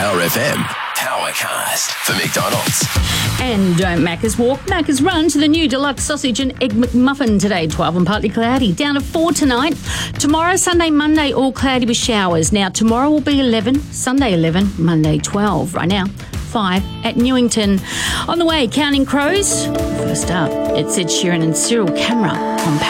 Power FM Powercast for McDonald's. And don't Macca's walk, Macca's run to the new deluxe sausage and egg McMuffin today, 12 and partly cloudy. Down to 4 tonight. Tomorrow, Sunday, Monday, all cloudy with showers. Now, tomorrow will be 11, Sunday 11, Monday 12. Right now, 5 at Newington. On the way, Counting Crows. First up, it's Ed Sheeran and Cyril Camera on Power.